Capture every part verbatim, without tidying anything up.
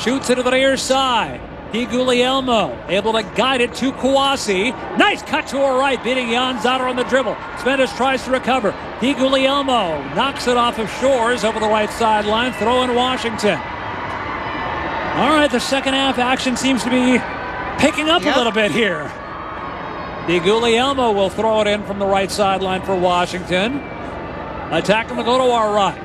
shoots it to the near side. DiGuglielmo able to guide it to Kouassi. Nice cut to her right, beating Jan Zatter on the dribble. Smendes tries to recover. DiGuglielmo knocks it off of Shores over the right sideline. Throw in Washington. All right, the second half action seems to be picking up yep. a little bit here. DiGuglielmo will throw it in from the right sideline for Washington. Attacking will go to our right.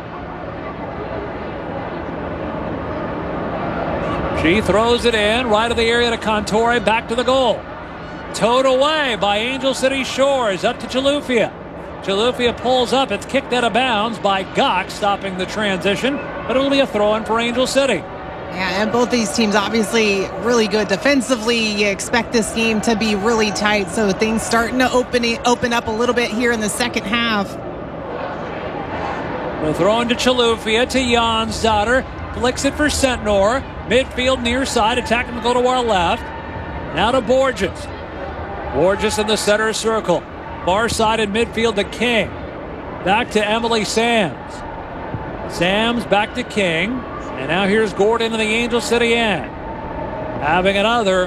She throws it in, right of the area to Cantore, back to the goal. Towed away by Angel City Shores, up to Chilufya. Chilufya pulls up, it's kicked out of bounds by Gok, stopping the transition, but it'll be a throw-in for Angel City. Yeah, and both these teams obviously really good defensively. You expect this game to be really tight, so things starting to open, open up a little bit here in the second half. We'll throw into Chilufya to Jan Zatter. Flicks it for Sentnor. Midfield near side. Attacking to go to our left. Now to Borges. Borges in the center circle. Far side in midfield to King. Back to Emily Sams. Sams back to King. And now here's Gordon in the Angel City end. Having another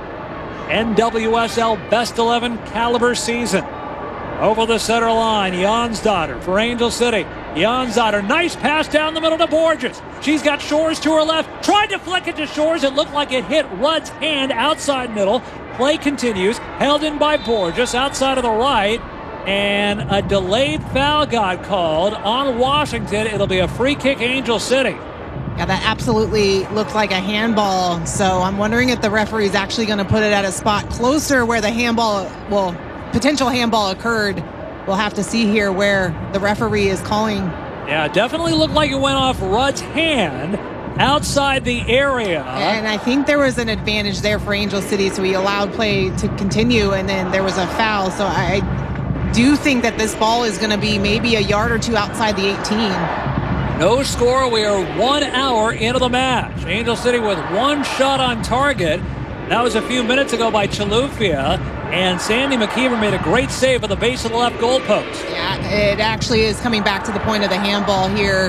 N W S L Best eleven caliber season. Over the center line, Jansdotter for Angel City. Jansdotter, nice pass down the middle to Borges. She's got Shores to her left. Tried to flick it to Shores. It looked like it hit Rudd's hand outside middle. Play continues. Held in by Borges outside of the right. And a delayed foul got called on Washington. It'll be a free kick, Angel City. Yeah, that absolutely looked like a handball. So I'm wondering if the referee is actually going to put it at a spot closer where the handball, well, potential handball occurred. We'll have to see here where the referee is calling. Yeah, it definitely looked like it went off Rudd's hand outside the area. And I think there was an advantage there for Angel City, so he allowed play to continue, and then there was a foul. So I do think that this ball is going to be maybe a yard or two outside the eighteen. No score. We are one hour into the match. Angel City with one shot on target. That was a few minutes ago by Chilufya, and Sandy McKeever made a great save at the base of the left goal post. Yeah, it actually is coming back to the point of the handball here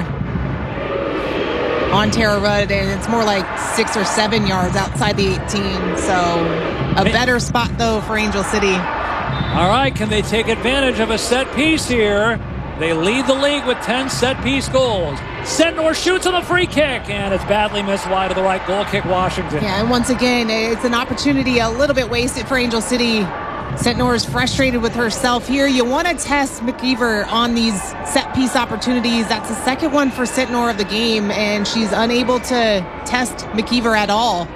on Tara Rudd, and it's more like six or seven yards outside the eighteen. So a better spot, though, for Angel City. All right, can they take advantage of a set piece here? They lead the league with ten set-piece goals. Sentnor shoots on the free kick, and it's badly missed wide of the right. Goal kick, Washington. Yeah, and once again, it's an opportunity a little bit wasted for Angel City. Sentnor is frustrated with herself here. You want to test McKeever on these set-piece opportunities. That's the second one for Sentnor of the game, and she's unable to test McKeever at all.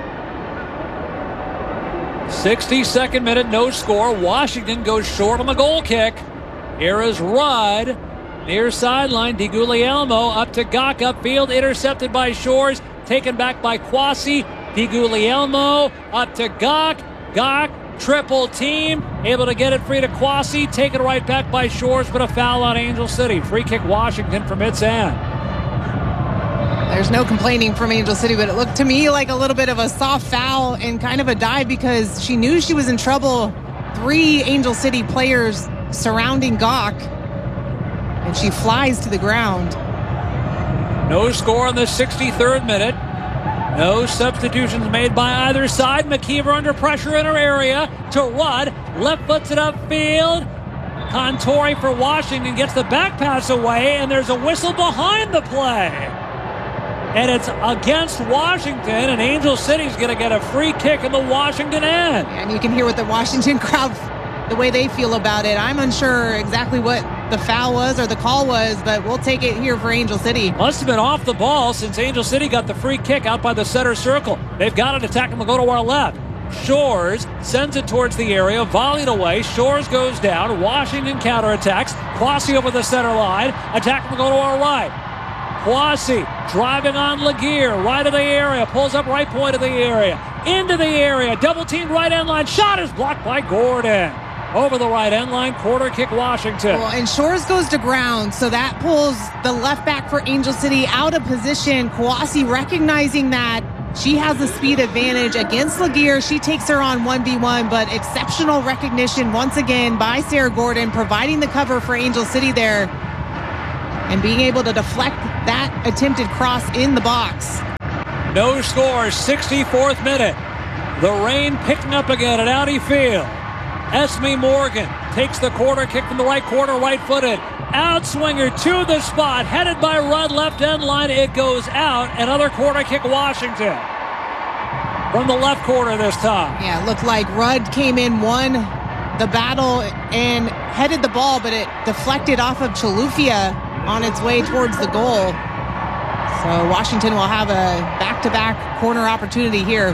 sixty-second minute, no score. Washington goes short on the goal kick. Here is Rudd, near sideline. DiGuglielmo up to Gok, upfield, intercepted by Shores, taken back by Kouassi. DiGuglielmo up to Gok. Gok, triple team, able to get it free to Kouassi, taken right back by Shores, but a foul on Angel City. Free kick, Washington from its end. There's no complaining from Angel City, but it looked to me like a little bit of a soft foul and kind of a dive because she knew she was in trouble. Three Angel City players surrounding Gok, and she flies to the ground. No score in the sixty-third minute. No substitutions made by either side. McKeever under pressure in her area to Rudd. Left foots it upfield. Cantore for Washington gets the back pass away, and there's a whistle behind the play. And it's against Washington, and Angel City's going to get a free kick in the Washington end. And you can hear what the Washington crowd, the way they feel about it. I'm unsure exactly what the foul was or the call was, but we'll take it here for Angel City. Must have been off the ball since Angel City got the free kick out by the center circle. They've got it attacking the go to our left. Shores sends it towards the area, volleyed away. Shores goes down. Washington counterattacks. Kouassi over the center line, attacking the go to our right. Kouassi driving on Laguerre, right of the area, pulls up right point of the area, into the area, double teamed right end line, shot is blocked by Gordon. Over the right end line, quarter kick Washington. Well, and Shores goes to ground, so that pulls the left back for Angel City out of position. Kouassi recognizing that she has the speed advantage against Laguerre. She takes her on one v one, but exceptional recognition once again by Sarah Gordon, providing the cover for Angel City there and being able to deflect that attempted cross in the box. No score, sixty-fourth minute. The rain picking up again at Audi Field. Esme Morgan takes the corner kick from the right corner, right-footed. Outswinger to the spot, headed by Rudd, left end line. It goes out. Another corner kick, Washington. From the left corner this time. Yeah, it looked like Rudd came in, won the battle, and headed the ball, but it deflected off of Chilufya on its way towards the goal. So Washington will have a back-to-back corner opportunity here.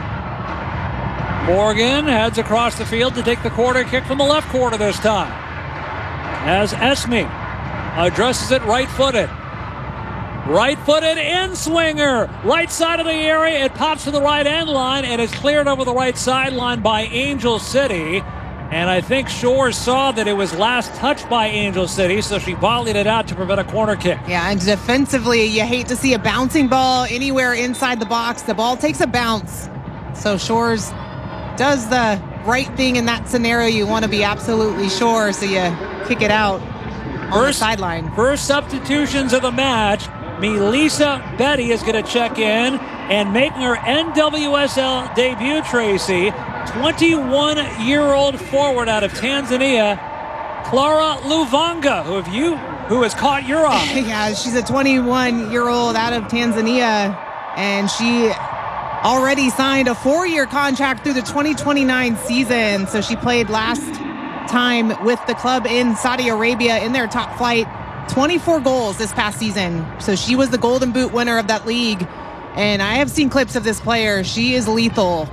Morgan heads across the field to take the corner kick from the left corner this time. As Esme addresses it right-footed. Right-footed in-swinger. Right side of the area. It pops to the right end line and is cleared over the right sideline by Angel City. And I think Shores saw that it was last touched by Angel City, so she volleyed it out to prevent a corner kick. Yeah, and defensively, you hate to see a bouncing ball anywhere inside the box. The ball takes a bounce. So Shores does the right thing in that scenario. You want to be absolutely sure, so you kick it out on First, the sideline. First substitutions of the match. Melissa Betty is going to check in and making her N W S L debut, Tracy. twenty-one-year-old forward out of Tanzania, Clara Luvanga, who have you who has caught your eye. Yeah, she's a twenty-one-year-old out of Tanzania, and she already signed a four-year contract through the twenty twenty-nine season. So she played last time with the club in Saudi Arabia in their top flight. twenty-four goals this past season. So she was the Golden Boot winner of that league. And I have seen clips of this player. She is lethal.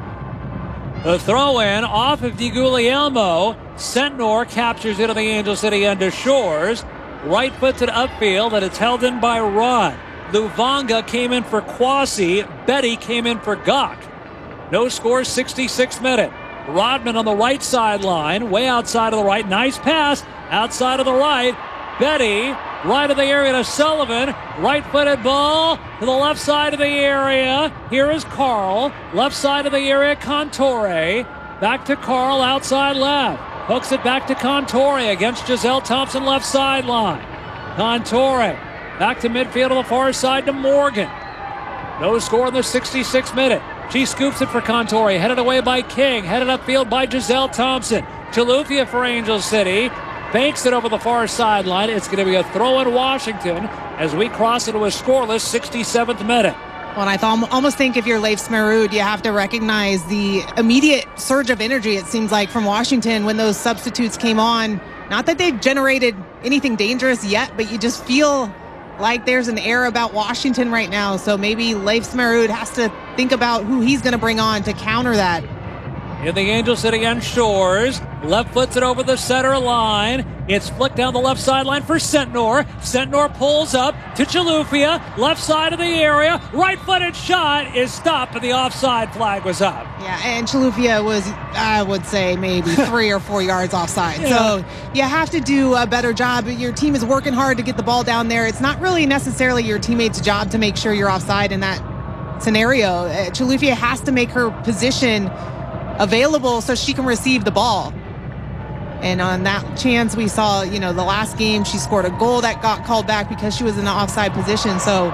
The throw-in off of DiGuglielmo. Sentnor captures it on the Angel City end of Shores. Right foot to the upfield, and it's held in by Rudd. Luvanga came in for Kwasi. Betty came in for Gok. No score, sixty-sixth minute. Rodman on the right sideline, way outside of the right. Nice pass outside of the right. Betty, right of the area to Sullivan. Right-footed ball to the left side of the area. Here is Carl. Left side of the area, Contore. Back to Carl, outside left. Hooks it back to Contore against Giselle Thompson, left sideline. Contore back to midfield on the far side to Morgan. No score in the sixty-sixth minute. She scoops it for Contore. Headed away by King. Headed upfield by Giselle Thompson. Chilufya for Angel City. Banks it over the far sideline. It's going to be a throw in Washington as we cross into a scoreless sixty-seventh minute. Well, I th- almost think if you're Leif Smerud, you have to recognize the immediate surge of energy, it seems like, from Washington when those substitutes came on. Not that they've generated anything dangerous yet, but you just feel like there's an air about Washington right now. So maybe Leif Smerud has to think about who he's going to bring on to counter that. In the Angel City end Shores. Left foots it over the center line. It's flicked down the left sideline for Sentnor. Sentnor pulls up to Chilufya. Left side of the area. Right-footed shot is stopped, and the offside flag was up. Yeah, and Chilufya was, I would say, maybe three or four yards offside. Yeah. So you have to do a better job. Your team is working hard to get the ball down there. It's not really necessarily your teammate's job to make sure you're offside in that scenario. Uh, Chilufya has to make her position available so she can receive the ball. And on that chance, we saw, you know, the last game, she scored a goal that got called back because she was in the offside position. So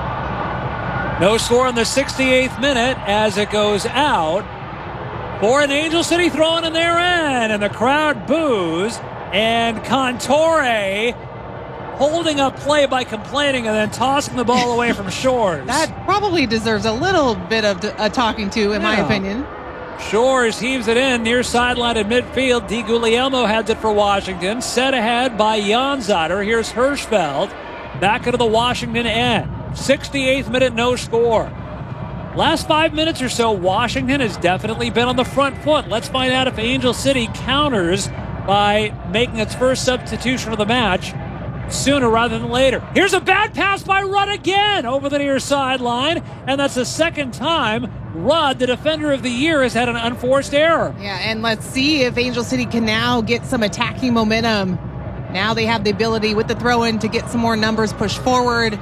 no score in the sixty-eighth minute as it goes out for an Angel City throwing in their end, and the crowd boos. And Contore holding up play by complaining and then tossing the ball away from Shores. That probably deserves a little bit of a talking to, in yeah. my opinion. Shores heaves it in near sideline at midfield. DiGuglielmo heads it for Washington. Set ahead by Janzader. Here's Hirschfeld. Back into the Washington end. sixty-eighth minute, no score. Last five minutes or so, Washington has definitely been on the front foot. Let's find out if Angel City counters by making its first substitution of the match sooner rather than later. Here's a bad pass by Rudd again over the near sideline, and that's the second time Rudd, the defender of the year, has had an unforced error. Yeah, and let's see if Angel City can now get some attacking momentum. Now they have the ability with the throw-in to get some more numbers pushed forward.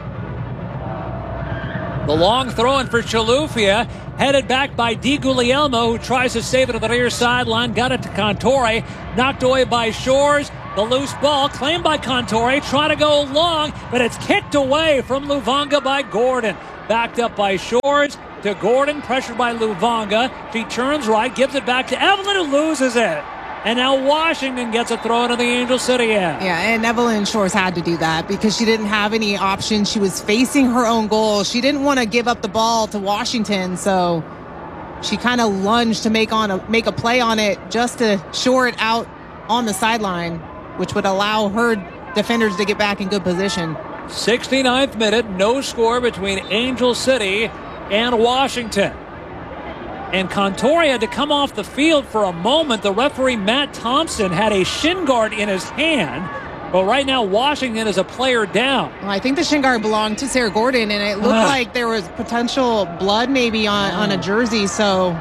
The long throw-in for Chilufya, headed back by DiGuglielmo, who tries to save it on the near sideline. Got it to Contore, knocked away by Shores. The loose ball claimed by Contore, trying to go long, but it's kicked away from Luvanga by Gordon. backed up by Shores to Gordon, pressured by Luvanga. She turns right, gives it back to Evelyn, who loses it. And now Washington gets a throw into the Angel City end. Yeah, and Evelyn Shores had to do that because she didn't have any options. She was facing her own goal. She didn't want to give up the ball to Washington, so she kind of lunged to make on a make a play on it just to shore it out on the sideline, which would allow her defenders to get back in good position. sixty-ninth minute, no score between Angel City and Washington. And Contori had to come off the field for a moment. The referee, Matt Thompson, had a shin guard in his hand. But right now, Washington is a player down. Well, I think the shin guard belonged to Sarah Gordon, and it looked uh. like there was potential blood maybe on, uh. on a jersey. So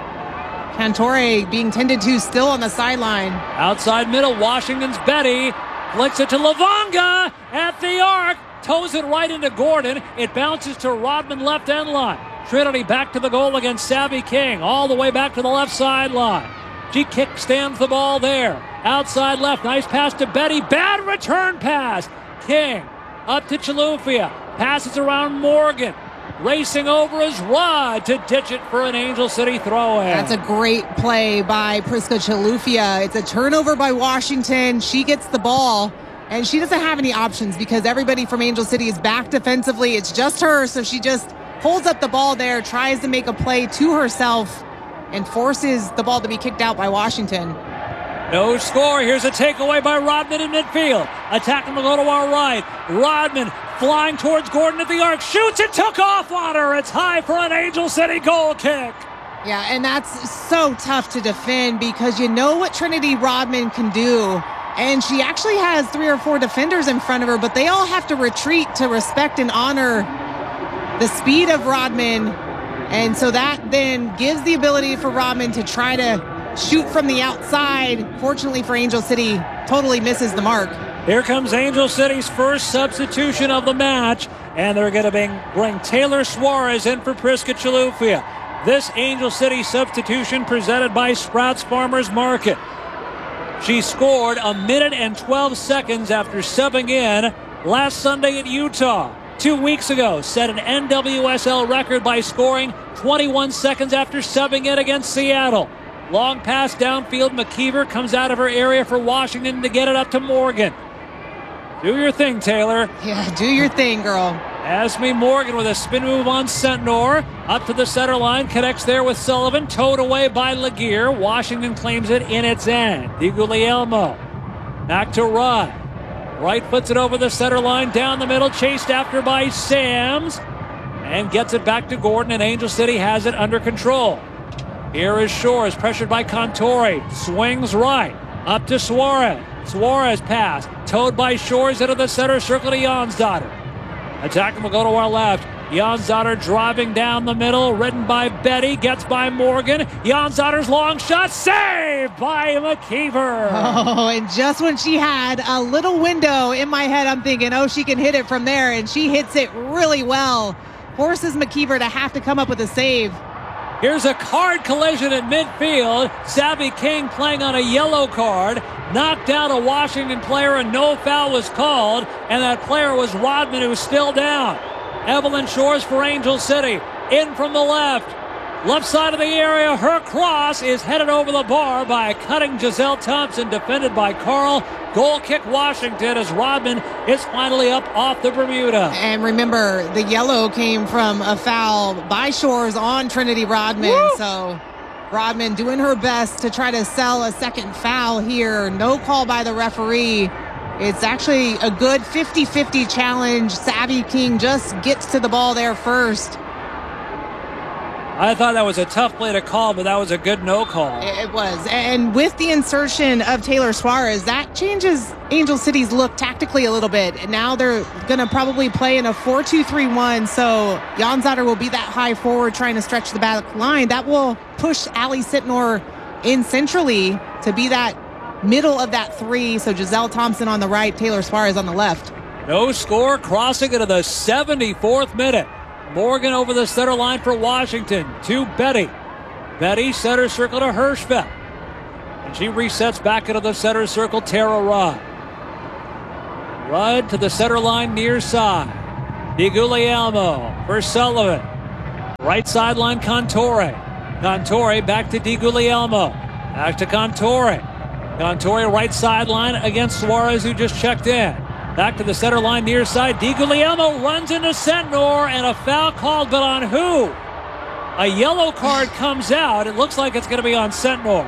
Contori being tended to still on the sideline. Outside middle, Washington's Betty. Flicks it to Luvanga at the arc. Toes it right into Gordon. It bounces to Rodman left end line. Trinity back to the goal against Savvy King. All the way back to the left sideline. She kick stands the ball there. Outside left. Nice pass to Betty. Bad return pass. King up to Chilufya. Passes around Morgan. Racing over his Rod to ditch it for an Angel City throw-in. That's a great play by Priska Chilufya. It's a turnover by Washington. She gets the ball, and she doesn't have any options because everybody from Angel City is back defensively. It's just her, so she just holds up the ball there, tries to make a play to herself, and forces the ball to be kicked out by Washington. No score. Here's a takeaway by Rodman in midfield. Attacking will go to our right. Rodman flying towards Gordon at the arc. Shoots it, took off on her. It's high for an Angel City goal kick. Yeah, and that's so tough to defend because you know what Trinity Rodman can do. And she actually has three or four defenders in front of her, but they all have to retreat to respect and honor the speed of Rodman. And so that then gives the ability for Rodman to try to shoot from the outside. Fortunately for Angel City, totally misses the mark. Here comes Angel City's first substitution of the match, and they're going to bring, bring Taylor Suarez in for Priska Chilufya. This Angel City substitution presented by Sprouts Farmers Market. She scored a minute and twelve seconds after subbing in last Sunday at Utah. Two weeks ago, set an N W S L record by scoring twenty-one seconds after subbing in against Seattle. Long pass downfield. McKeever comes out of her area for Washington to get it up to Morgan. Do your thing, Taylor. Yeah, do your thing, girl. Asmi Morgan with a spin move on Sentnor. Up to the center line. Connects there with Sullivan. Towed away by Laguerre. Washington claims it in its end. DiGuglielmo. Back to Rod. Right foots it over the center line. Down the middle. Chased after by Sams. And gets it back to Gordon. And Angel City has it under control. Here is Shores, pressured by Contori. Swings right. Up to Suarez. Suarez pass. Towed by Shores into the center circle to Jonsdottir. Attacking will go to our left. Jonsdottir driving down the middle. Ridden by Betty. Gets by Morgan. Jonsdottir's long shot. Saved by McKeever. Oh, and just when she had a little window in my head, I'm thinking, oh, she can hit it from there. And she hits it really well. Forces McKeever to have to come up with a save. Here's a card collision at midfield. Savvy King playing on a yellow card. Knocked down a Washington player and no foul was called. And that player was Rodman, who's still down. Evelyn Shores for Angel City. In from the left. Left side of the area. Her cross is headed over the bar by a cutting Giselle Thompson, defended by Carl. Goal kick Washington as Rodman is finally up off the Bermuda. And remember, the yellow came from a foul by Shores on Trinity Rodman. Woo! So Rodman doing her best to try to sell a second foul here. No call by the referee. It's actually a good fifty-fifty challenge. Savvy King just gets to the ball there first. I thought that was a tough play to call, but that was a good no call. It was. And with the insertion of Taylor Suarez, that changes Angel City's look tactically a little bit. And now they're going to probably play in a four two three one. So Jonsdottir will be that high forward trying to stretch the back line. That will push Allie Sentnor in centrally to be that middle of that three. So Giselle Thompson on the right, Taylor Suarez on the left. No score, crossing into the seventy-fourth minute. Morgan over the center line for Washington to Betty. Betty center circle to Hirschfeld. And she resets back into the center circle, Tara Rudd. Rudd to the center line near side. DiGuglielmo for Sullivan. Right sideline, Cantore. Cantore back to DiGuglielmo. Back to Cantore. Cantore right sideline against Suarez, who just checked in. Back to the center line, near side. DiGuglielmo runs into Sentnor, and a foul called, but on who? A yellow card comes out. It looks like it's going to be on Sentnor.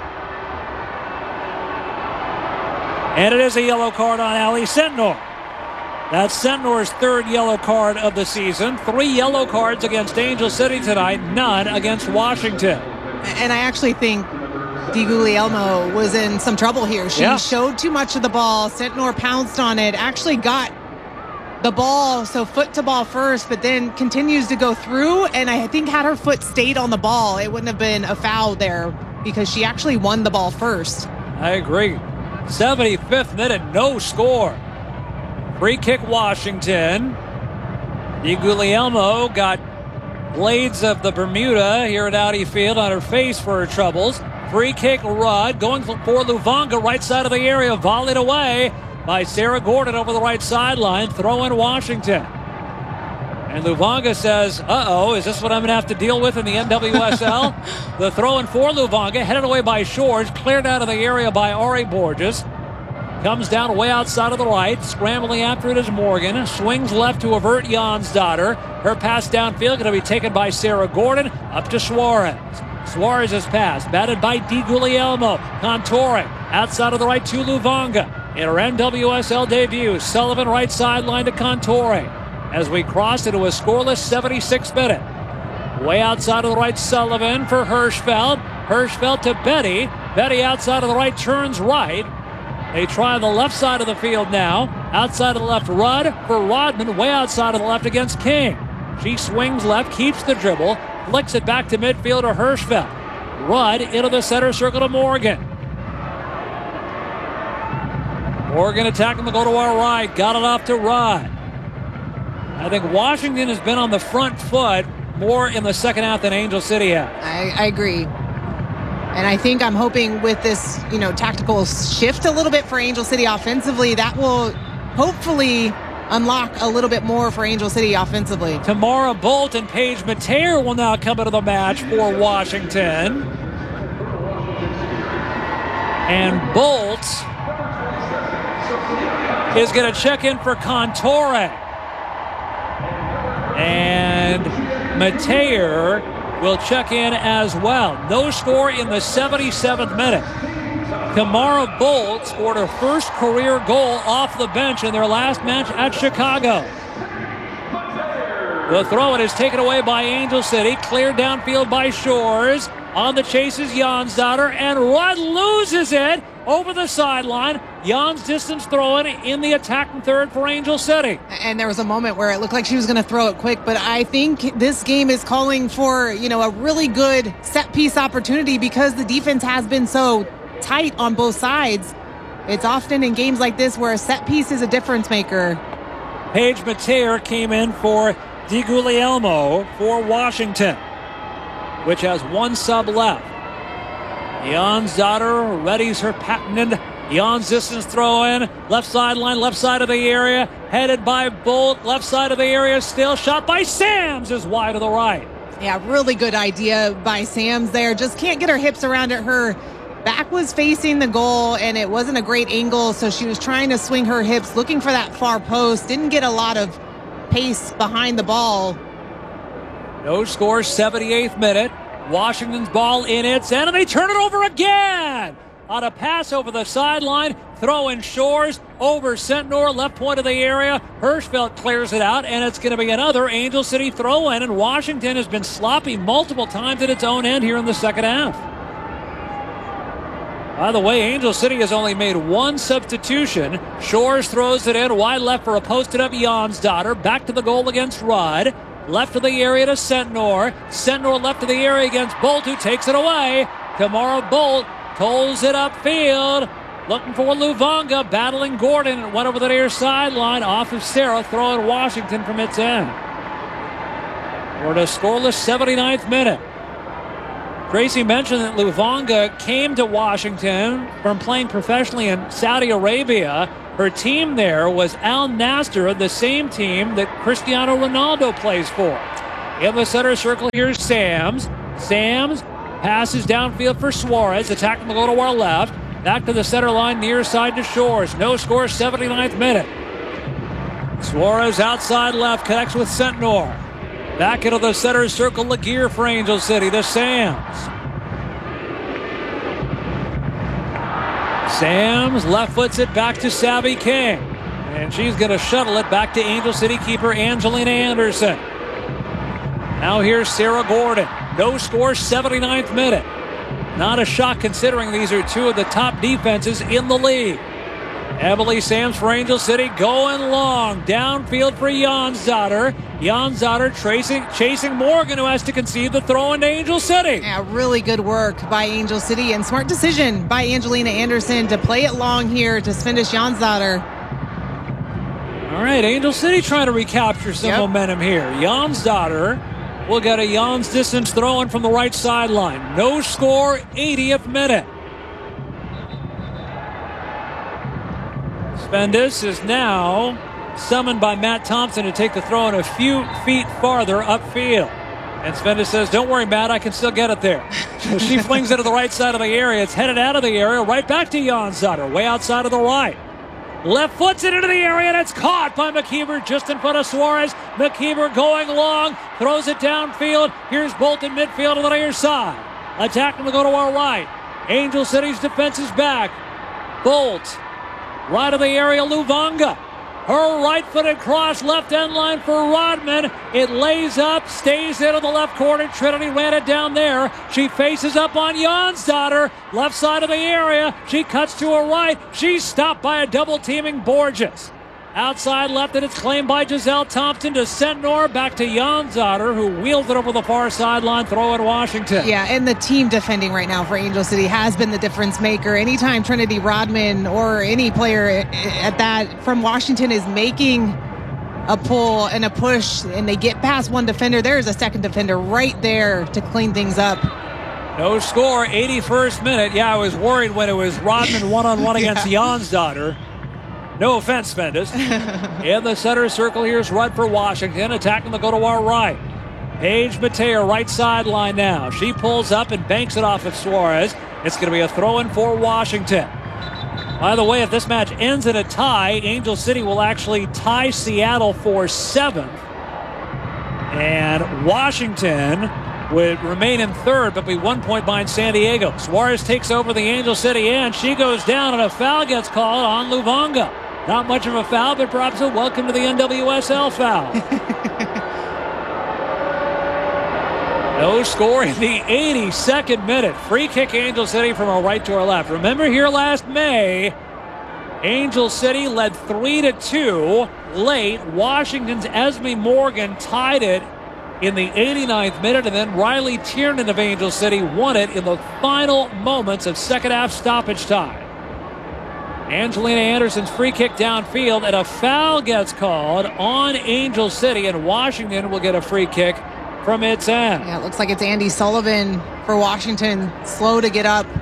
And it is a yellow card on Ali Sentnor. That's Sentnor's third yellow card of the season. Three yellow cards against Angel City tonight, none against Washington. And I actually think DiGuglielmo was in some trouble here. She yeah. showed too much of the ball. Sentnor pounced on it, actually got the ball, so foot to ball first, but then continues to go through, and I think had her foot stayed on the ball, it wouldn't have been a foul there because she actually won the ball first. I agree. seventy-fifth minute, no score. Free kick, Washington. DiGuglielmo got blades of the Bermuda here at Audi Field on her face for her troubles. Free kick, Rudd going for Luvanga, right side of the area, volleyed away by Sarah Gordon over the right sideline. Throw in Washington. And Luvanga says, uh-oh, is this what I'm going to have to deal with in the N W S L? The throw in for Luvanga, headed away by Shores, cleared out of the area by Ari Borges. Comes down way outside of the right. Scrambling after it is Morgan. Swings left to avert Jonsdottir. Her pass downfield going to be taken by Sarah Gordon. Up to Suarez. Suarez's pass batted by DiGuglielmo. Cantore outside of the right to Luvanga. In her N W S L debut, Sullivan right sideline to Cantore. As we cross into a scoreless seventy-sixth minute. Way outside of the right, Sullivan for Hirschfeld. Hirschfeld to Betty. Betty outside of the right, turns right. They try the left side of the field now. Outside of the left, Rudd for Rodman. Way outside of the left against King. She swings left, keeps the dribble, flicks it back to midfield to Hirschfeld. Rudd into the center circle to Morgan. Morgan attacking the goal to our right. Got it off to Rudd. I think Washington has been on the front foot more in the second half than Angel City has. I, I agree. And I think I'm hoping with this, you know, tactical shift a little bit for Angel City offensively, that will hopefully unlock a little bit more for Angel City offensively. Tamara Bolt and Paige Mateer will now come into the match for Washington. And Bolt is going to check in for Cantore. And Mateer will check in as well. No score in the seventy-seventh minute. Tamara Bolt scored her first career goal off the bench in their last match at Chicago. The throw-in is taken away by Angel City. Cleared downfield by Shores. On the chase is Jonsdottir, and Rudd loses it over the sideline. Jan's distance throw-in in the attacking third for Angel City. And there was a moment where it looked like she was going to throw it quick, but I think this game is calling for, you know, a really good set-piece opportunity because the defense has been so tight on both sides. It's often in games like this where a set-piece is a difference maker. Paige Mateer came in for DiGuglielmo for Washington, which has one sub left. Jonsdottir readies her patented Jan's distance throw in. Left sideline, left side of the area. Headed by Bolt. Left side of the area still. Shot by Sams is wide to the right. Yeah, really good idea by Sams there. Just can't get her hips around it. Her back was facing the goal, and it wasn't a great angle, so she was trying to swing her hips, looking for that far post. Didn't get a lot of pace behind the ball. No score, seventy-eighth minute. Washington's ball in its end, and they turn it over again. On a pass over the sideline, throw in Shores over Sentnor, left point of the area. Hirschfeld clears it out, and it's going to be another Angel City throw in, and Washington has been sloppy multiple times at its own end here in the second half. By the way, Angel City has only made one substitution. Shores throws it in, wide left for a posted-up Jonsdottir. Back to the goal against Rudd. Left of the area to Sentnor. Sentnor left of the area against Bolt, who takes it away. Tamara Bolt pulls it upfield. Looking for Luvanga, battling Gordon. It went over the near sideline. Off of Sarah, throwing Washington from its end. We're at a scoreless seventy-ninth minute. Tracy mentioned that Luvanga came to Washington from playing professionally in Saudi Arabia. Her team there was Al Nassr, the same team that Cristiano Ronaldo plays for. In the center circle, here's Sams. Sams passes downfield for Suarez, attacking the goal to our left. Back to the center line, near side to Shores. No score, seventy-ninth minute. Suarez outside left, connects with Sentnor. Back into the center circle, Laguerre for Angel City, to Sams. Sams left foots it back to Savvy King. And she's going to shuttle it back to Angel City keeper Angelina Anderson. Now here's Sarah Gordon. No score, seventy-ninth minute. Not a shock considering these are two of the top defenses in the league. Emily Sams for Angel City going long. Downfield for Jansdotter. Jansdotter tracing, chasing Morgan, who has to concede the throw into Angel City. Yeah, really good work by Angel City and smart decision by Angelina Anderson to play it long here to finish Jansdotter. All right, Angel City trying to recapture some yep. momentum here. Jansdotter will get a Jans distance throw in from the right sideline. No score, eightieth minute. Spendis is now summoned by Matt Thompson to take the throw in a few feet farther upfield. And Spendis says, don't worry, Matt, I can still get it there. So she flings it to the right side of the area. It's headed out of the area, right back to Jansdotter, way outside of the right. Left foots it into the area, and it's caught by McKeever just in front of Suarez. McKeever going long, throws it downfield. Here's Bolton midfield on the near side. Attacking to go to our right. Angel City's defense is back. Bolt, right of the area, Luvanga. Her right-footed cross, left end line for Rodman. It lays up, stays into the left corner. Trinity ran it down there. She faces up on Jansdotter, left side of the area. She cuts to her right. She's stopped by a double-teaming Borges. Outside left, and it's claimed by Giselle Thompson to Sentnor. Back to Jansdotter, who wheels it over the far sideline. Throw in Washington. Yeah, and the team defending right now for Angel City has been the difference maker. Anytime Trinity Rodman or any player at that from Washington is making a pull and a push and they get past one defender, there is a second defender right there to clean things up. No score, eighty-first minute. Yeah, I was worried when it was Rodman one-on-one yeah. against Jansdotter. No offense, Spendis. In the center circle, here's Rudd for Washington, attacking the go to our right. Paige Mateo, right sideline now. She pulls up and banks it off of Suarez. It's going to be a throw-in for Washington. By the way, if this match ends in a tie, Angel City will actually tie Seattle for seventh. And Washington would remain in third, but be one point behind San Diego. Suarez takes over the Angel City end. She goes down, and a foul gets called on Luvanga. Not much of a foul, but perhaps a welcome to the N W S L foul. No score in the eighty-second minute. Free kick Angel City from our right to our left. Remember here last May, Angel City led three to two late. Washington's Esme Morgan tied it in the eighty-ninth minute, and then Riley Tiernan of Angel City won it in the final moments of second half stoppage time. Angelina Anderson's free kick downfield, and a foul gets called on Angel City, and Washington will get a free kick from its end. Yeah, it looks like it's Andy Sullivan for Washington, slow to get up.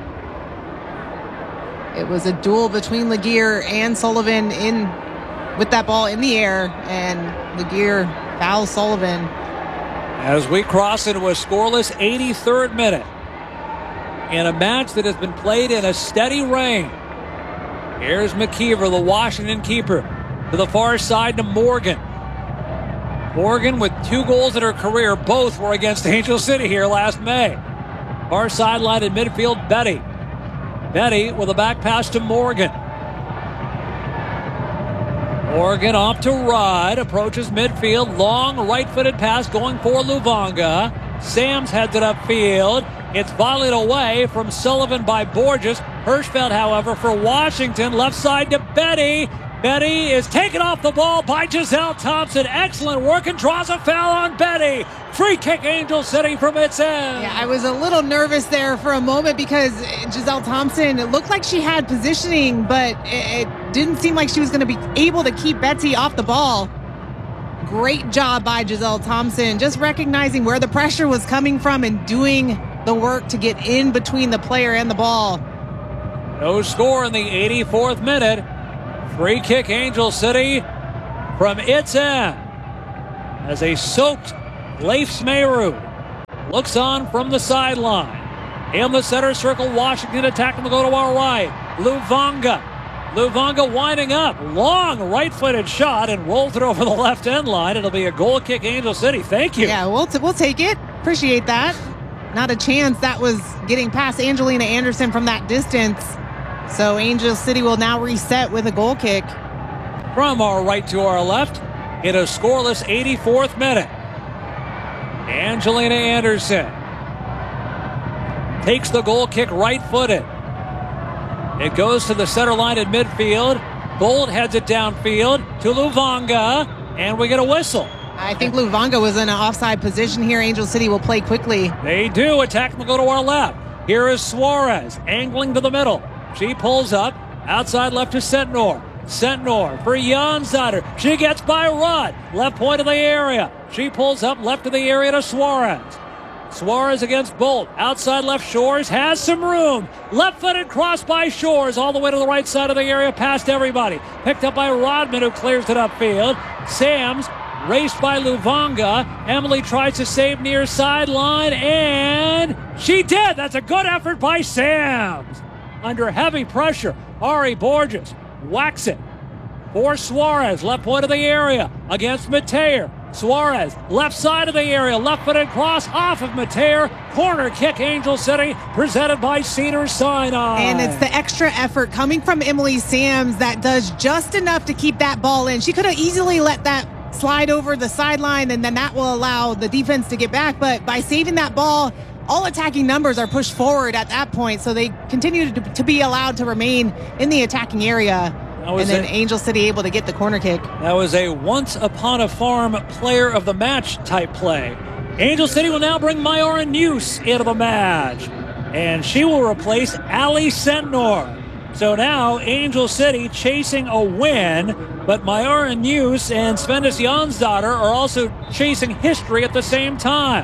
It was a duel between Laguerre and Sullivan in with that ball in the air, and Laguerre fouls Sullivan. As we cross into a scoreless eighty-third minute in a match that has been played in a steady rain. Here's McKeever, the Washington keeper, to the far side to Morgan. Morgan with two goals in her career. Both were against Angel City here last May. Far sideline in midfield, Betty. Betty with a back pass to Morgan. Morgan off to Rudd, approaches midfield, long right-footed pass going for Luvanga. Sams heads it upfield. It's volleyed away from Sullivan by Borges. Hirschfeld, however, for Washington, left side to Betty. Betty is taken off the ball by Giselle Thompson. Excellent work, and draws a foul on Betty. Free kick Angel City from its end. Yeah, I was a little nervous there for a moment because Giselle Thompson, it looked like she had positioning, but it, it didn't seem like she was going to be able to keep Betsy off the ball. Great job by Giselle Thompson, just recognizing where the pressure was coming from and doing the work to get in between the player and the ball. No score in the eighty-fourth minute. Free kick, Angel City from its end. As a soaked Leif Smejerud looks on from the sideline. In the center circle, Washington attacking the go to our right. Luvanga. Luvanga winding up. Long right-footed shot and rolls it over the left end line. It'll be a goal kick, Angel City. Thank you. Yeah, we'll, t- we'll take it. Appreciate that. Not a chance. That was getting past Angelina Anderson from that distance. So Angel City will now reset with a goal kick. From our right to our left in a scoreless eighty-fourth minute. Angelina Anderson takes the goal kick right-footed. It goes to the center line at midfield. Bolt heads it downfield to Luvanga, and we get a whistle. I think Luvanga was in an offside position here. Angel City will play quickly. They do. Attack will go to our left. Here is Suarez angling to the middle. She pulls up. Outside left to Sentnor. Sentnor for Jansdotter. She gets by Rudd. Left point of the area. She pulls up left of the area to Suarez. Suarez against Bolt. Outside left, Shores has some room. Left-footed cross by Shores all the way to the right side of the area past everybody. Picked up by Rodman, who clears it upfield. Sams raced by Luvanga. Emily tries to save near sideline, and she did. That's a good effort by Sams. Under heavy pressure, Ari Borges whacks it for Suarez. Left point of the area against Mateer. Suarez, left side of the area, left-footed cross off of Mateer. Corner kick, Angel City, presented by Cedars-Sinai. And it's the extra effort coming from Emily Sams that does just enough to keep that ball in. She could have easily let that slide over the sideline, and then that will allow the defense to get back. But by saving that ball, all attacking numbers are pushed forward at that point, so they continue to, to be allowed to remain in the attacking area. And then a, Angel City able to get the corner kick. That was a once upon a farm player of the match type play. Angel City will now bring Mayara Neuse into the match. And she will replace Ali Sentnor. So now Angel City chasing a win, but Mayara Neuse and Svendis Jansdotter are also chasing history at the same time.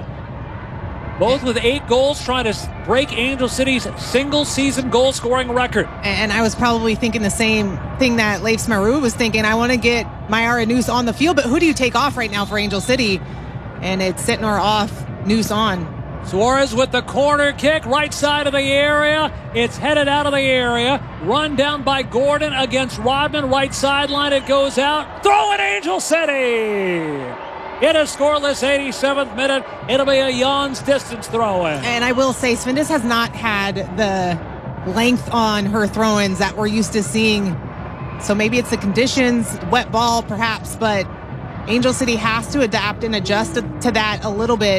Both with eight goals, trying to break Angel City's single-season goal-scoring record. And I was probably thinking the same thing that Leif Smejerud was thinking. I want to get Mayara Neuse on the field, but who do you take off right now for Angel City? And it's Sentnor off, Neuse on. Suarez with the corner kick, right side of the area. It's headed out of the area. Run down by Gordon against Rodman. Right sideline, it goes out. Throw it, Angel City! In a scoreless eighty-seventh minute, it'll be a Jans distance throw-in. And I will say, Svendis has not had the length on her throw-ins that we're used to seeing. So maybe it's the conditions, wet ball perhaps, but Angel City has to adapt and adjust to, to that a little bit.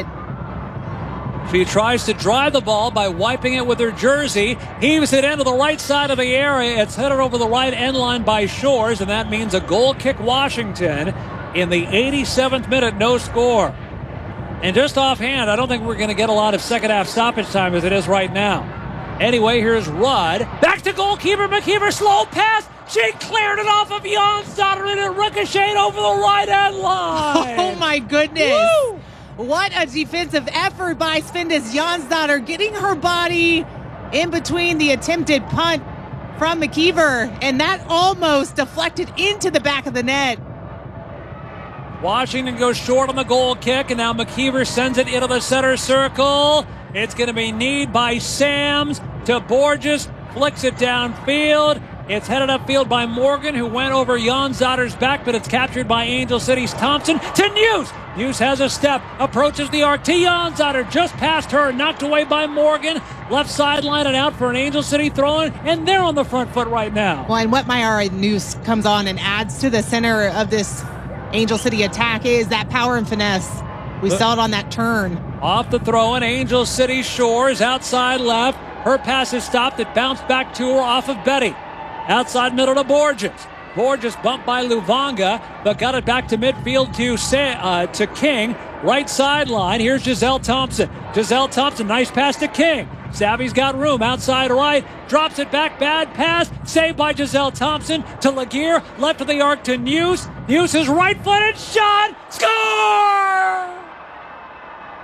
She tries to drive the ball by wiping it with her jersey. Heaves it into the right side of the area. It's headed over the right end line by Shores, and that means a goal kick Washington. In the eighty-seventh minute, no score. And just offhand, I don't think we're going to get a lot of second half stoppage time as it is right now. Anyway, here's Rudd. Back to goalkeeper McKeever. Slow pass. She cleared it off of Jansdotter and it ricocheted over the right end line. Oh my goodness. Woo! What a defensive effort by Svendis Jansdotter, getting her body in between the attempted punt from McKeever. And that almost deflected into the back of the net. Washington goes short on the goal kick, and now McKeever sends it into the center circle. It's going to be kneed by Sams to Borges, flicks it downfield. It's headed upfield by Morgan, who went over Jansdotter's back, but it's captured by Angel City's Thompson to Neuse. Neuse has a step, approaches the arc to Jansdotter, just past her, knocked away by Morgan. Left sideline and out for an Angel City throw-in, and they're on the front foot right now. Well, and what Mayara Neuse comes on and adds to the center of this Angel City attack is that power and finesse. We saw it on that turn. Off the throw-in, Angel City Shores outside left. Her pass is stopped. It bounced back to her off of Betty. Outside middle to Borges. Borges bumped by Luvanga, but got it back to midfield to uh, to King. Right sideline. Here's Giselle Thompson. Giselle Thompson, nice pass to King. Savvy's got room outside right, drops it back, bad pass, saved by Giselle Thompson to Laguerre, left of the arc to Neuse. Neuse's right-footed shot, score!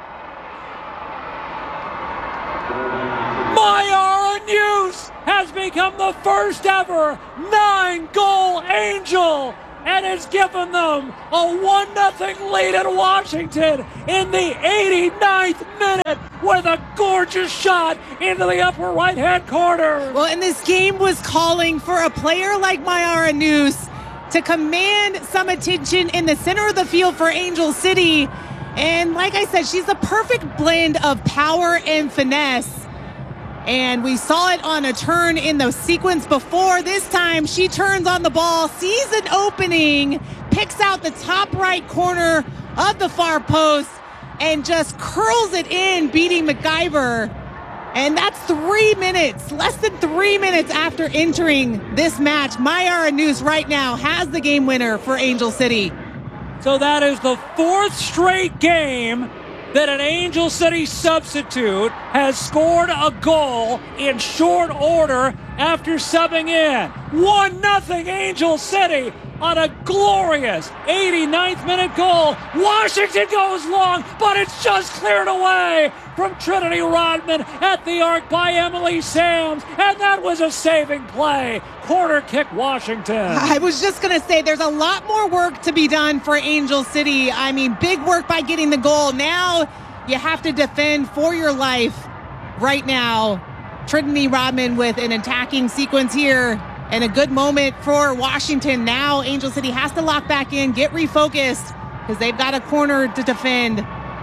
Mayara Neuse has become become the first ever nine-goal Angel, and it's given them a one nothing lead at Washington in the eighty-ninth minute with a gorgeous shot into the upper right-hand corner. Well, and this game was calling for a player like Mayara News to command some attention in the center of the field for Angel City. And like I said, she's the perfect blend of power and finesse. And we saw it on a turn in the sequence before. This time she turns on the ball, sees an opening, picks out the top right corner of the far post, and just curls it in, beating McIver. And that's three minutes, less than three minutes after entering this match. Mayara News right now has the game winner for Angel City. So that is the fourth straight game that an Angel City substitute has scored a goal in short order after subbing in. one nothing Angel City on a glorious eighty-ninth minute goal. Washington goes long, but it's just cleared away from Trinity Rodman at the arc by Emily Sams, and that was a saving play. Corner kick Washington. I was just going to say there's a lot more work to be done for Angel City. I mean, big work by getting the goal. Now you have to defend for your life right now. Trinity Rodman with an attacking sequence here and a good moment for Washington. Now Angel City has to lock back in, get refocused, because they've got a corner to defend.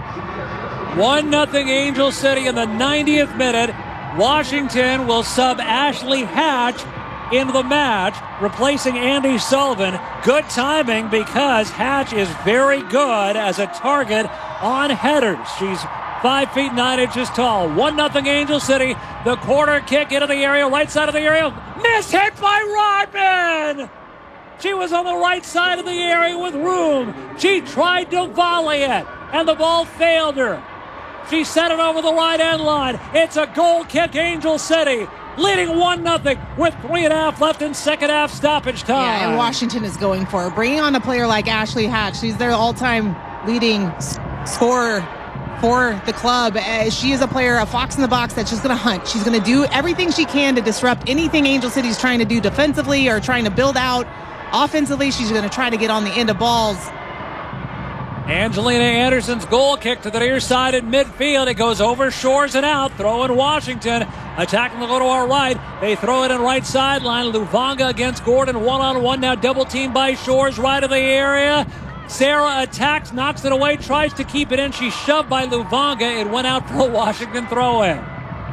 one nothing Angel City in the ninetieth minute. Washington will sub Ashley Hatch into the match, replacing Andy Sullivan. Good timing because Hatch is very good as a target on headers. She's five feet nine inches tall. one nothing Angel City. The corner kick into the area, right side of the area. Miss hit by Rodman! She was on the right side of the area with room. She tried to volley it, and the ball failed her. She set it over the right end line. It's a goal kick, Angel City, leading one nothing with three and a half left in second half stoppage time. Yeah, and Washington is going for it. Bringing on a player like Ashley Hatch. She's their all-time leading s- scorer for the club. Uh, she is a player, a fox in the box that's just going to hunt. She's going to do everything she can to disrupt anything Angel City's trying to do defensively or trying to build out offensively. She's going to try to get on the end of balls. Angelina Anderson's goal kick to the near side in midfield. It goes over Shores and out. Throw in Washington. Attacking the go to our right. They throw it in right sideline. Luvanga against Gordon. One on one now. Double teamed by Shores right of the area. Sarah attacks, knocks it away, tries to keep it in. She's shoved by Luvanga. It went out for a Washington throw in.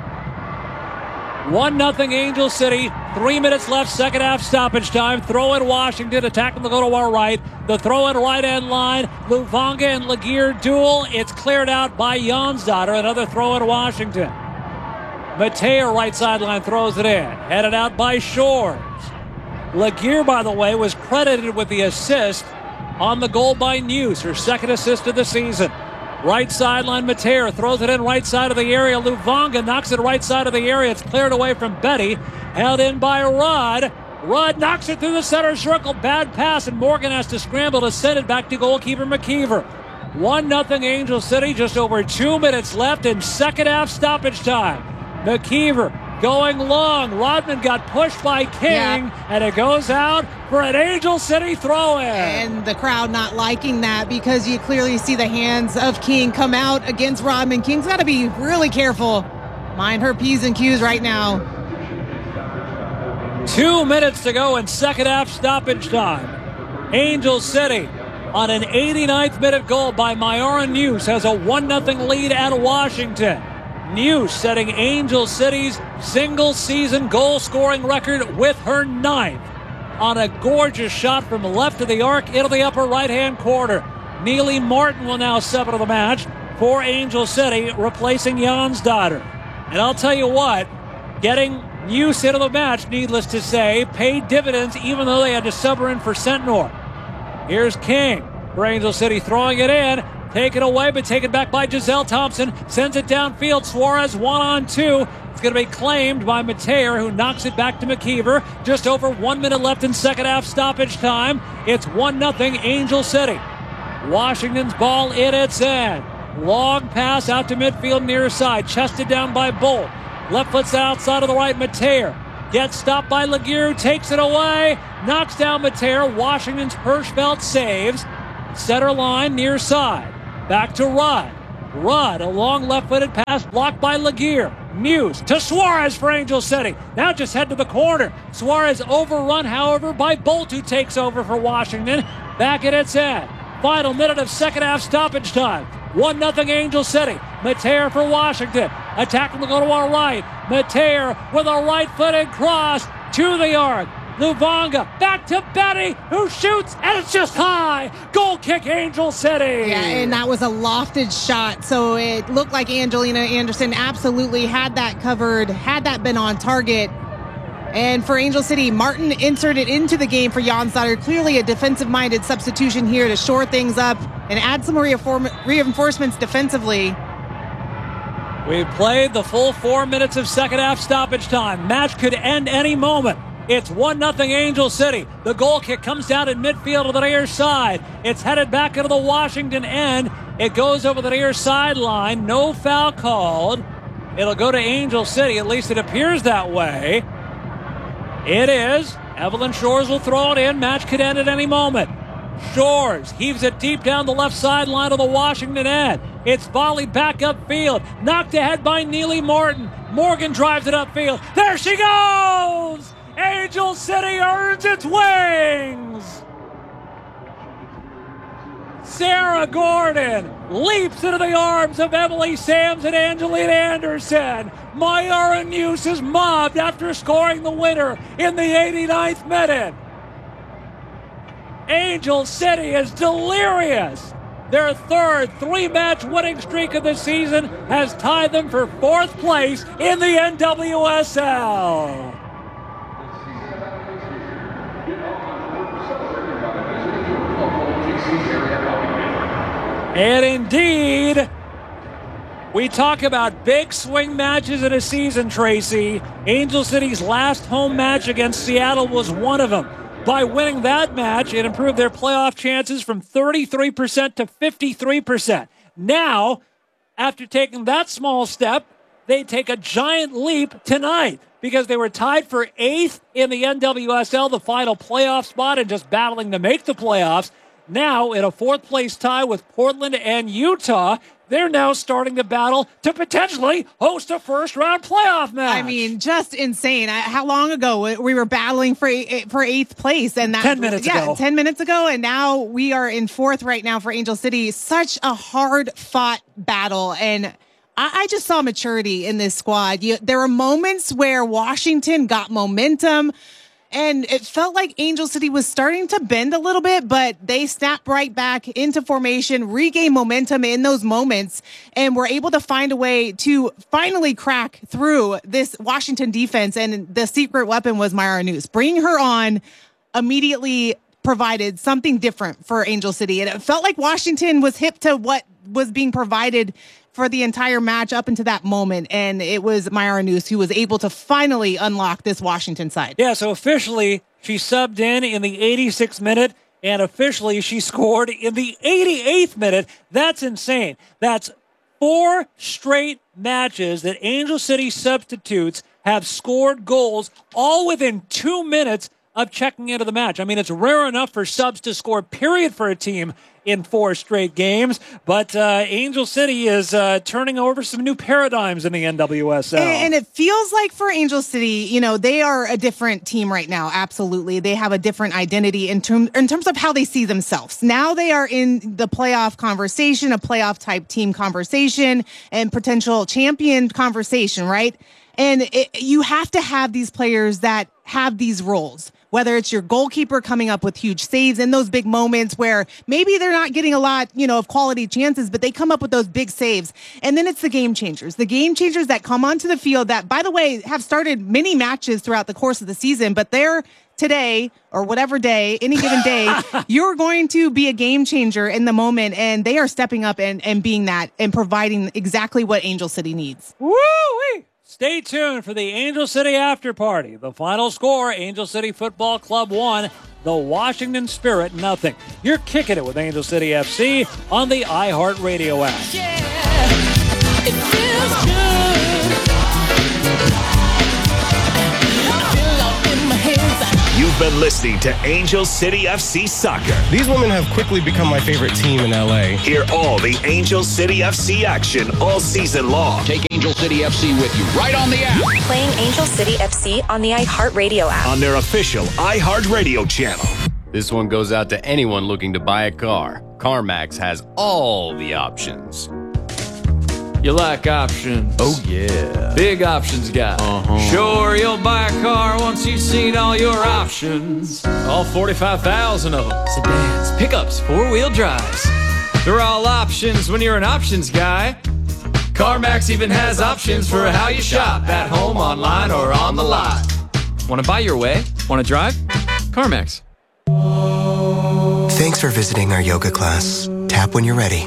one nothing Angel City. Three minutes left, second half stoppage time. Throw in Washington, attacking the go to our right. The throw in right end line. Luvanga and Laguerre duel. It's cleared out by Jonsdottir. Another throw in Washington. Matea right sideline throws it in. Headed out by Shores. Laguerre, by the way, was credited with the assist on the goal by News, her second assist of the season. Right sideline, Matea throws it in right side of the area. Luvanga knocks it right side of the area. It's cleared away from Betty. Held in by Rudd. Rudd knocks it through the center circle. Bad pass, and Morgan has to scramble to send it back to goalkeeper McKeever. one nothing Angel City, just over two minutes left in second half stoppage time. McKeever going long. Rodman got pushed by King, yeah. and it goes out for an Angel City throw-in. And the crowd not liking that because you clearly see the hands of King come out against Rodman. King's got to be really careful. Mind her P's and Q's right now. Two minutes to go in second half stoppage time. Angel City on an eighty-ninth minute goal by Mayara News has a one nothing lead at Washington. News setting Angel City's single season goal scoring record with her ninth on a gorgeous shot from left of the arc into the upper right hand corner. Neely Martin will now sub into the match for Angel City, replacing Jonsdottir. And I'll tell you what, getting News into the match, needless to say, paid dividends even though they had to sub her in for Centnor. Here's King for Angel City, throwing it in. Taken away, but taken back by Giselle Thompson. Sends it downfield. Suarez one on two. It's going to be claimed by Matea, who knocks it back to McKeever. Just over one minute left in second half stoppage time. It's one nothing Angel City. Washington's ball in its end. Long pass out to midfield near side. Chested down by Bolt. Left foot's outside of the right, Matea. Gets stopped by Laguerre, takes it away, knocks down Mateer. Washington's Hirschfeld saves. Center line, near side. Back to Rudd. Rudd, a long left-footed pass blocked by Laguerre. Muse to Suarez for Angel City. Now just head to the corner. Suarez overrun, however, by Bolt, who takes over for Washington. Back at its end. Final minute of second half stoppage time. one nothing Angel City. Mateer for Washington. Attacking the goal to our right. Mateer with a right-footed cross to the arc. Luvanga back to Betty, who shoots, and it's just high. Goal kick, Angel City. Yeah, and that was a lofted shot, so it looked like Angelina Anderson absolutely had that covered, had that been on target. And for Angel City, Martin inserted into the game for Jonsdottir. Clearly a defensive-minded substitution here to shore things up and add some reinforcements defensively. We've played the full four minutes of second half stoppage time. Match could end any moment. It's one nothing Angel City. The goal kick comes down in midfield to the near side. It's headed back into the Washington end. It goes over the near sideline. No foul called. It'll go to Angel City. At least it appears that way. It is. Evelyn Shores will throw it in. Match could end at any moment. Shores heaves it deep down the left sideline of the Washington end. It's volleyed back upfield. Knocked ahead by Neely Morton. Morgan drives it upfield. There she goes! Angel City earns its wings! Sarah Gordon leaps into the arms of Emily Sams and Angelina Anderson. Mayara News is mobbed after scoring the winner in the eighty-ninth minute. Angel City is delirious. Their third three-match winning streak of the season has tied them for fourth place in the N W S L. And indeed, we talk about big swing matches in a season, Tracy. Angel City's last home match against Seattle was one of them. By winning that match, it improved their playoff chances from thirty-three percent to fifty-three percent. Now, after taking that small step, they take a giant leap tonight because they were tied for eighth in the N W S L, the final playoff spot, and just battling to make the playoffs. Now, in a fourth-place tie with Portland and Utah, they're now starting to battle to potentially host a first-round playoff match. I mean, just insane. How long ago we were battling for for eighth place? And that, ten minutes yeah, ago. ten minutes ago, and now we are in fourth right now for Angel City. Such a hard-fought battle, and I, I just saw maturity in this squad. You, there were moments where Washington got momentum, and it felt like Angel City was starting to bend a little bit, but they snapped right back into formation, regained momentum in those moments, and were able to find a way to finally crack through this Washington defense. And the secret weapon was Mayara News. Bringing her on immediately provided something different for Angel City. And it felt like Washington was hip to what was being provided for the entire match up into that moment, and it was Mayara News who was able to finally unlock this Washington side. Yeah, so officially she subbed in in the eighty-sixth minute, and officially she scored in the eighty-eighth minute. That's insane. That's four straight matches that Angel City substitutes have scored goals, all within two minutes of checking into the match. I mean, it's rare enough for subs to score, period, for a team in four straight games, but uh, Angel City is uh, turning over some new paradigms in the N W S L. And, and it feels like for Angel City, you know, they are a different team right now. Absolutely. They have a different identity in, term, in terms of how they see themselves. Now they are in the playoff conversation, a playoff type team conversation, and potential champion conversation, right? And it, you have to have these players that have these roles. Whether it's your goalkeeper coming up with huge saves in those big moments where maybe they're not getting a lot, you know, of quality chances, but they come up with those big saves. And then it's the game changers, the game changers that come onto the field that, by the way, have started many matches throughout the course of the season, but they're today or whatever day, any given day, you're going to be a game changer in the moment. And they are stepping up and, and being that and providing exactly what Angel City needs. Woo-wee! Stay tuned for the Angel City After Party. The final score, Angel City Football Club one, the Washington Spirit nothing. You're kicking it with Angel City F C on the iHeartRadio app. Yeah, it feels good. You've been listening to Angel City F C Soccer. These women have quickly become my favorite team in L A. Hear all the Angel City F C action all season long. Take Angel City F C with you right on the app. Playing Angel City F C on the iHeartRadio app. On their official iHeartRadio channel. This one goes out to anyone looking to buy a car. CarMax has all the options. You like options? Oh, yeah. Big options guy. Uh-huh. Sure, you'll buy a car once you've seen all your options. All forty-five thousand of them. Sedans, pickups, four-wheel drives. They're all options when you're an options guy. CarMax even has options for how you shop at home, online, or on the lot. Want to buy your way? Want to drive? CarMax. Thanks for visiting our yoga class. Tap when you're ready.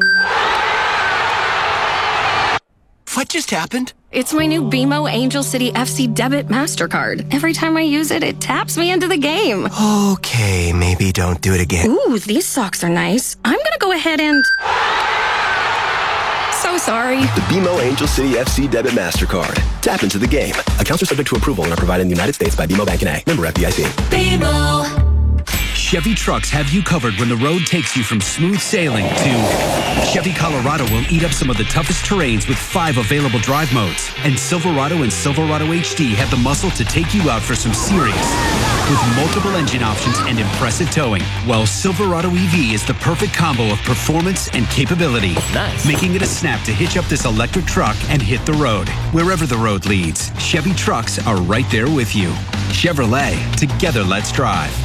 What just happened? It's my new B M O Angel City F C debit MasterCard. Every time I use it, it taps me into the game. Okay, maybe don't do it again. Ooh, these socks are nice. I'm gonna go ahead and... So sorry. The B M O Angel City F C debit MasterCard. Tap into the game. Accounts are subject to approval and are provided in the United States by B M O Bank N A. Member F D I C. B M O. Chevy trucks have you covered when the road takes you from smooth sailing to Chevy Colorado will eat up some of the toughest terrains with five available drive modes. And Silverado and Silverado H D have the muscle to take you out for some serious with multiple engine options and impressive towing. Well, Silverado E V is the perfect combo of performance and capability. Nice. Making it a snap to hitch up this electric truck and hit the road. Wherever the road leads, Chevy trucks are right there with you. Chevrolet, together let's drive.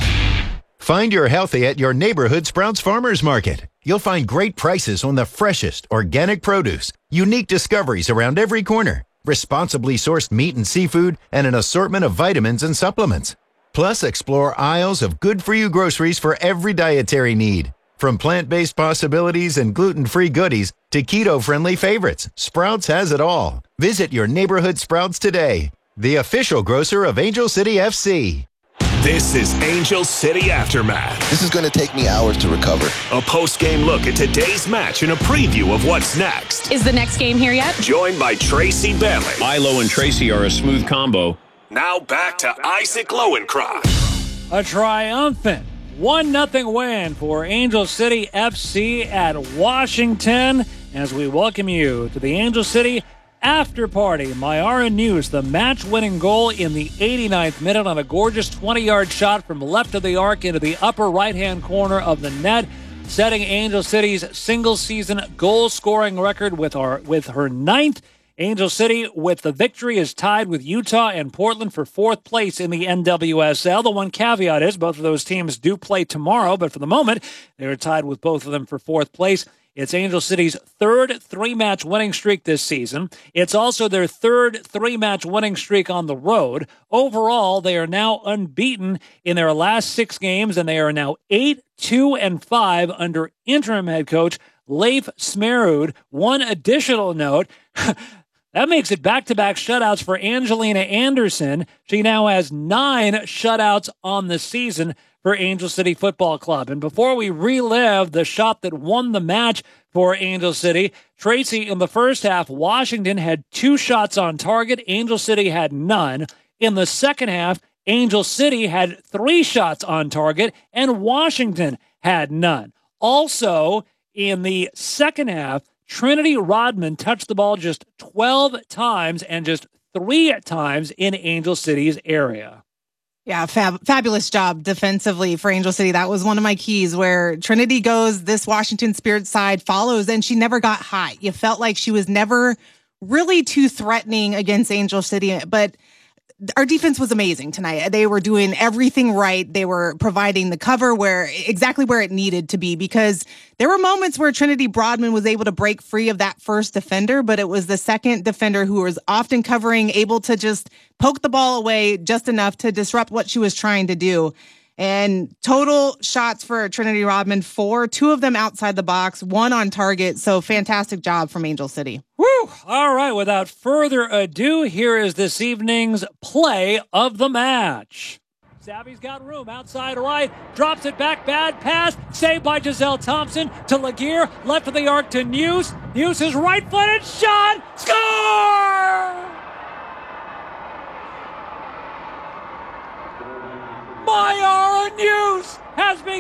Find your healthy at your neighborhood Sprouts Farmers Market. You'll find great prices on the freshest organic produce, unique discoveries around every corner, responsibly sourced meat and seafood, and an assortment of vitamins and supplements. Plus, explore aisles of good-for-you groceries for every dietary need. From plant-based possibilities and gluten-free goodies to keto-friendly favorites, Sprouts has it all. Visit your neighborhood Sprouts today, the official grocer of Angel City F C. This is Angel City Aftermath. This is going to take me hours to recover. A post-game look at today's match and a preview of what's next. Is the next game here yet? Joined by Tracy Bailey. Ilo and Tracy are a smooth combo. Now back to Isaac Lowencroft. A triumphant one nothing win for Angel City F C at Washington as we welcome you to the Angel City After Party. Mayara News, the match-winning goal in the eighty-ninth minute on a gorgeous twenty-yard shot from left of the arc into the upper right-hand corner of the net, setting Angel City's single-season goal-scoring record with our with her ninth. Angel City, with the victory, is tied with Utah and Portland for fourth place in the N W S L. The one caveat is both of those teams do play tomorrow, but for the moment, they're tied with both of them for fourth place. It's Angel City's third three-match winning streak this season. It's also their third three-match winning streak on the road. Overall, they are now unbeaten in their last six games, and they are now eight, two, and five under interim head coach Leif Smerud. One additional note, that makes it back-to-back shutouts for Angelina Anderson. She now has nine shutouts on the season for Angel City Football Club. And before we relive the shot that won the match for Angel City, Tracy, in the first half, Washington had two shots on target. Angel City had none. In the second half, Angel City had three shots on target, and Washington had none. Also, in the second half, Trinity Rodman touched the ball just twelve times and just three times in Angel City's area. Yeah, fab- fabulous job defensively for Angel City. That was one of my keys where Trinity goes, this Washington Spirit side follows, and she never got high. You felt like she was never really too threatening against Angel City, but our defense was amazing tonight. They were doing everything right. They were providing the cover where exactly where it needed to be, because there were moments where Trinity Rodman was able to break free of that first defender, but it was the second defender who was often covering, able to just poke the ball away just enough to disrupt what she was trying to do. And total shots for Trinity Rodman, four, two of them outside the box, one on target. So fantastic job from Angel City. Woo! All right, without further ado, here is this evening's play of the match. Savvy's got room outside right, drops it back, bad pass, saved by Giselle Thompson to Laguerre, left of the arc to News. News is right-footed shot, score!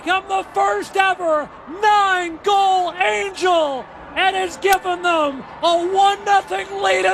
become the first ever nine-goal Angel and has given them a one nothing lead